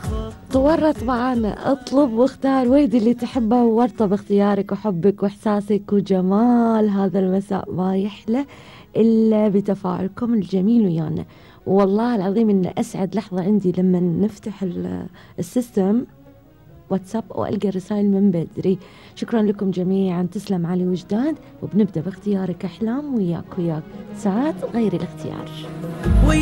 تورط معانا، اطلب واختار وهدي اللي تحبه وورطه باختيارك وحبك واحساسك وجمال هذا المساء ما يحلى الا بتفاعلكم الجميل ويانا. والله العظيم ان اسعد لحظه عندي لما نفتح السيستم واتساب والقى الرسائل من بدري. شكرا لكم جميعا، تسلم علي وجدان. وبنبدا باختيارك احلام وياك ساعات غير الاختيار.